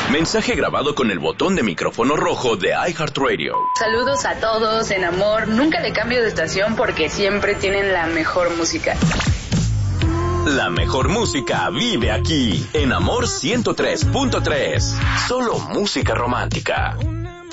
Mensaje grabado con el botón de micrófono rojo de iHeartRadio. Saludos a todos en Amor. Nunca le cambio de estación porque siempre tienen la mejor música. La mejor música vive aquí, en Amor 103.3. Solo música romántica.